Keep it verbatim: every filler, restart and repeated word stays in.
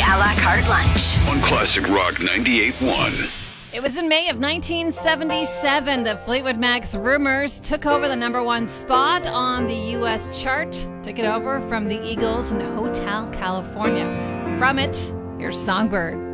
a la carte lunch. On Classic Rock ninety-eight point one. It was in May of nineteen seventy-seven that Fleetwood Mac's Rumors took over the number one spot on the U S chart. Took it over from the Eagles and Hotel California. From it, here's Songbird.